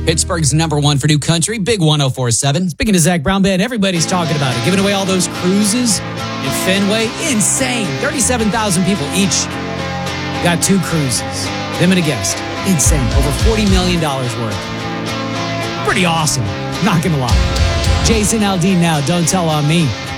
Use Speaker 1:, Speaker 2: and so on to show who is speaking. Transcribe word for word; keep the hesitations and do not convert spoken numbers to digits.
Speaker 1: Pittsburgh's number one for new country, Big one oh four point seven.
Speaker 2: Speaking of Zach Brown Band, everybody's talking about it. Giving away all those cruises in Fenway. Insane. thirty-seven thousand people each got two cruises. Them and a guest. Insane. Over forty million dollars worth. Pretty awesome. Not going to lie. Jason Aldean now. Don't tell on me.